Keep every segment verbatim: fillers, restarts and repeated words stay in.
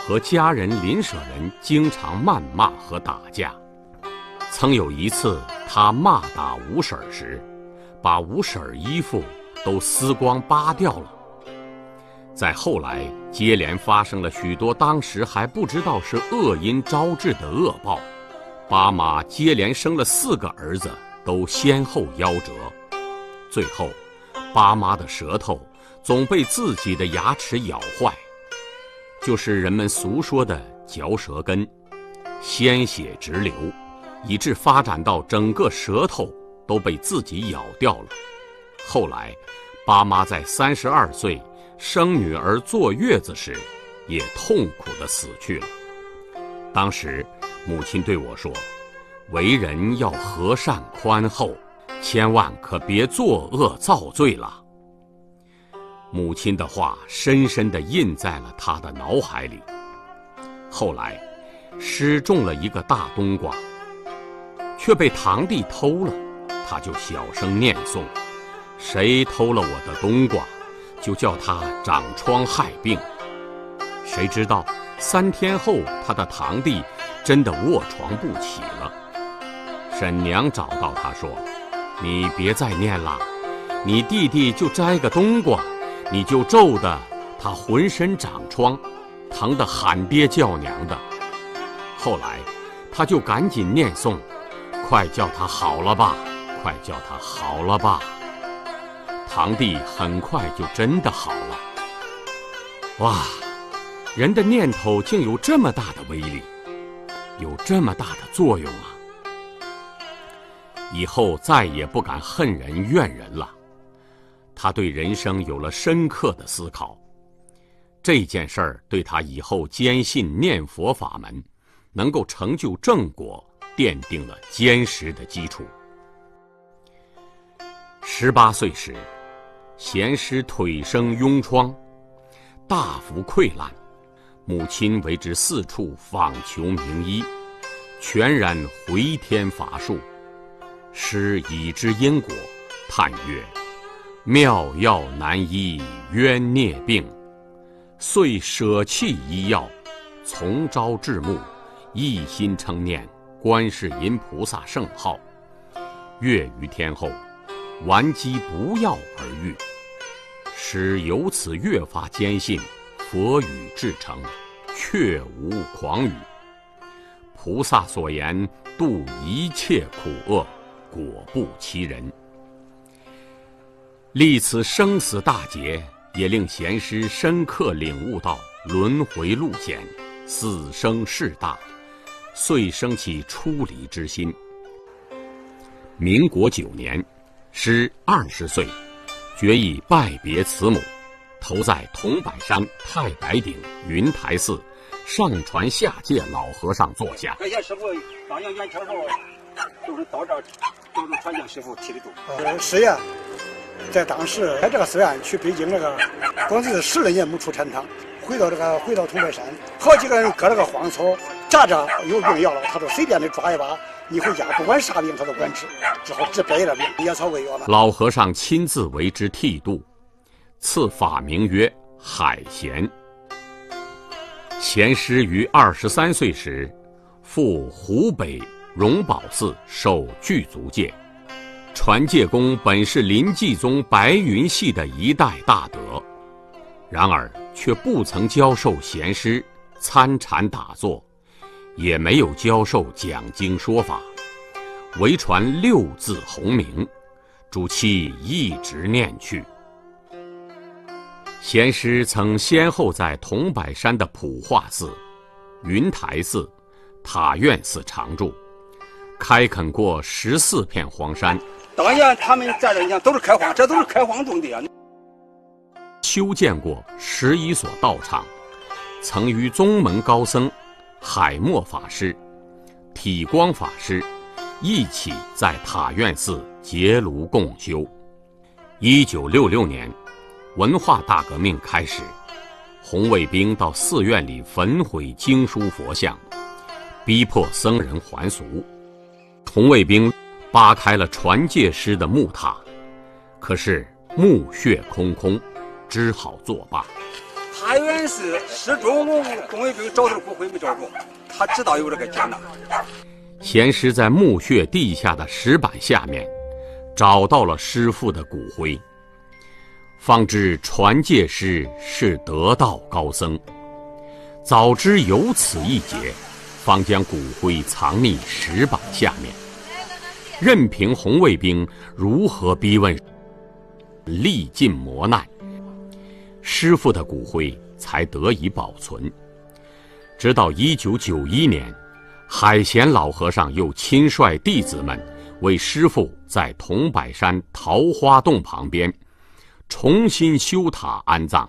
和家人邻舍人经常谩骂和打架。曾有一次，他骂打吴婶时，把吴婶衣服都撕光扒掉了。再后来，接连发生了许多当时还不知道是恶因招致的恶报。巴妈接连生了四个儿子，都先后夭折。最后，巴妈的舌头总被自己的牙齿咬坏，就是人们俗说的嚼舌根，鲜血直流，以致发展到整个舌头都被自己咬掉了。后来，巴妈在三十二岁生女儿坐月子时，也痛苦地死去了。当时，母亲对我说：“为人要和善宽厚，千万可别作恶造罪了。”母亲的话深深地印在了他的脑海里。后来，失种了一个大冬瓜，却被堂弟偷了，他就小声念诵：“谁偷了我的冬瓜，就叫他长疮害病。”谁知道三天后，他的堂弟真的卧床不起了。婶娘找到他说：“你别再念了，你弟弟就摘个冬瓜，你就咒得他浑身长疮，疼得喊爹叫娘的。”后来他就赶紧念诵：“快叫他好了吧，快叫他好了吧。”堂弟很快就真的好了。哇，人的念头竟有这么大的威力，有这么大的作用啊！以后再也不敢恨人怨人了。他对人生有了深刻的思考，这件事儿对他以后坚信念佛法门能够成就正果奠定了坚实的基础。十八岁时，贤师腿生痈疮，大幅溃烂，母亲为之四处访求名医，全然回天乏术。师已知因果，叹曰：“妙药难医冤孽病。”遂舍弃医药，从朝至暮，一心称念观世音菩萨圣号。月余天后，顽疾不药而愈。师由此越发坚信佛语至诚，确无诳语。菩萨所言度一切苦厄，果不其人。历此生死大劫，也令贤师深刻领悟到轮回路险，死生事大，遂生起出离之心。民国九年，师二十岁，决意拜别慈母，投在桐柏山太白顶云台寺上传下界老和尚座下。 这些师傅当阳元朝后，都是到这儿，都是传教师傅提的度。 呃，是呀，在当时在这个寺院去北京那个，光是十来年没出禅堂，回到这个回到桐柏山，好几个人割了个荒草，扎着有病要了，他都随便的抓一把。你回家不管啥病他都管治，之后治别的病，野草为药了。 老和尚亲自为之剃度，赐法名曰海贤。贤师于二十三岁时，赴湖北荣宝寺受具足戒。传戒功本是临济宗白云系的一代大德，然而却不曾教授贤师参禅打坐，也没有教授讲经说法，唯传六字洪名，主其一直念去。贤师曾先后在桐柏山的普化寺、云台寺、塔院寺常住，开垦过十四片荒山。 当年他们在这，你看都是开荒，这都是开荒种的啊。 修建过十一所道场，曾与宗门高僧海默法师、体光法师一起在塔院寺结庐共修。一九六六年，文化大革命开始，红卫兵到寺院里焚毁经书佛像，逼迫僧人还俗。红卫兵扒开了传戒师的木塔，可是墓穴空空，只好作罢。 他原是失踪工卫兵找到骨灰没找着，他知道有这个劫难。 贤师在墓穴地下的石板下面找到了师父的骨灰，方知传戒师是得道高僧。早知有此一劫，方将骨灰藏匿石板下面，任凭红卫兵如何逼问，历尽磨难，师父的骨灰才得以保存。直到一九九一年，海贤老和尚又亲率弟子们为师父在桐柏山桃花洞旁边重新修塔安葬。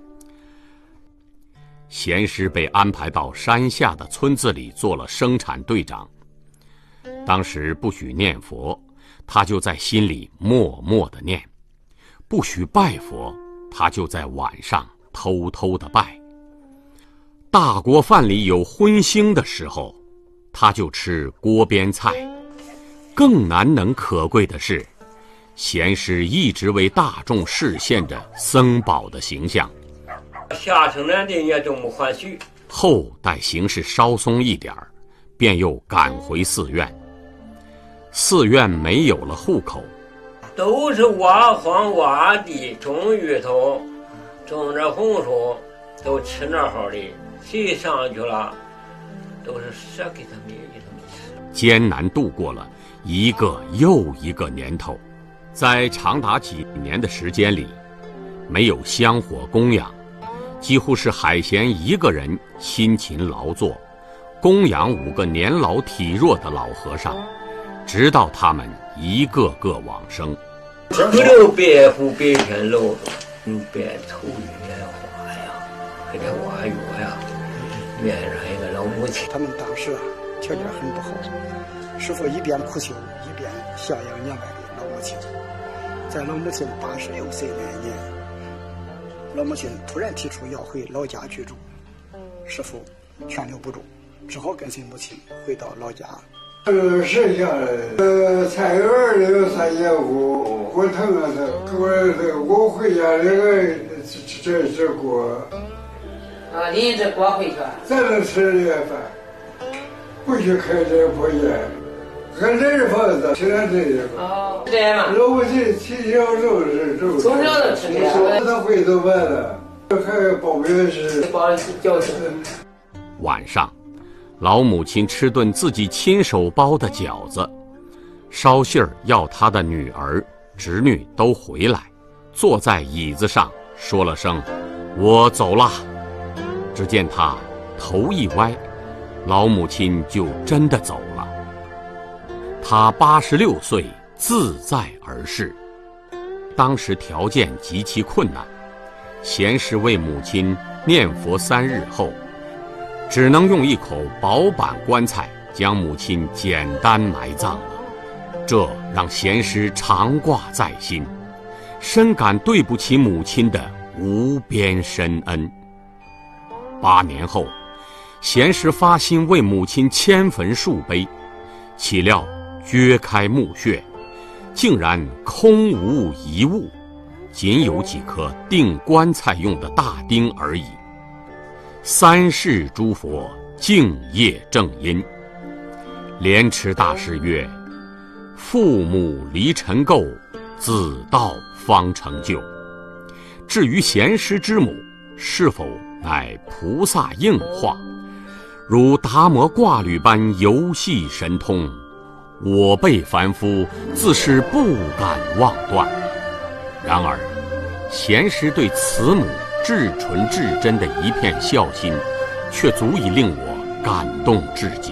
贤师被安排到山下的村子里做了生产队长。当时不许念佛，他就在心里默默地念；不许拜佛，他就在晚上偷偷地拜。大锅饭里有荤腥的时候，他就吃锅边菜。更难能可贵的是，贤师一直为大众示现着僧宝的形象。 下城南的也都没还许。 后待形势稍松一点儿，便又赶回寺院。寺院没有了户口， 都是挖荒挖地，种芋头，种着红薯，都吃那好的。谁上去了，都是舍给他们给他们吃。 艰难度过了一个又一个年头，在长达几年的时间里，没有香火供养，几乎是海贤一个人辛勤劳作，供养五个年老体弱的老和尚，直到他们一个个往生。 不留白虎白天露着，用白头玉莲花呀，给这挖药呀，面上一个老母亲。 他们当时啊条件很不好，师父一边苦修，一边孝养年迈的老母亲。在老母亲八十六岁那年，老母亲突然提出要回老家居住，师父劝留不住，只好跟随母亲回到老家。 呃，剩下的呃菜园里有三间屋，我疼啊疼，我这我回家这个这这这锅。 啊，你这锅回去？ 咱能吃这饭，不许开这破烟，俺这是房子，现在这个。 哦，这样嘛。 老母亲从小就是这。 从小就吃这个。 他回头完了，还包面是。 包饺子。 晚上，老母亲吃顿自己亲手包的饺子，捎信儿要她的女儿、侄女都回来，坐在椅子上说了声“我走了”。只见他头一歪，老母亲就真的走了。他八十六岁，自在而逝。当时条件极其困难，贤师为母亲念佛三日后，只能用一口薄板棺材将母亲简单埋葬了。这让贤师常挂在心，深感对不起母亲的无边深恩。八年后，贤师发心为母亲迁坟树碑，岂料掘开墓穴，竟然空无一物，仅有几颗钉棺材用的大钉而已。三世诸佛敬业正因，莲池大师曰：“父母离尘垢，子道方成就。”至于贤师之母是否乃菩萨应化，如达摩挂履般游戏神通，我辈凡夫自是不敢妄断。然而贤师对慈母至纯至真的一片孝心，却足以令我感动至极。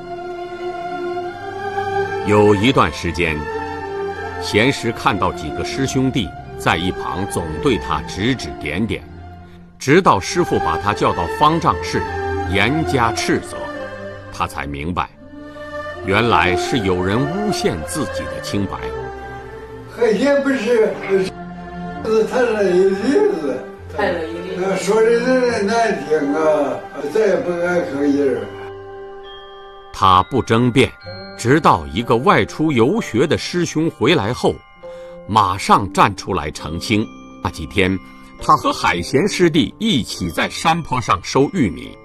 有一段时间，贤师看到几个师兄弟在一旁总对他指指点点，直到师父把他叫到方丈室严加斥责，他才明白，原来是有人诬陷自己的清白。 海贤不是是谈了一例子， 谈了一例子，说的人难听啊，再也不敢吭音。 他不争辩，直到一个外出游学的师兄回来后，马上站出来澄清。那几天他和海贤师弟一起在山坡上收玉米。